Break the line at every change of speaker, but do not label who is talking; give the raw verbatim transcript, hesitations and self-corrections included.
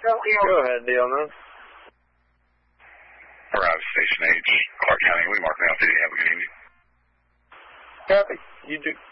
Go ahead, D L nine.
Arrive Station H, Clark County. We mark now. Did you have a good evening?
Copy. You do.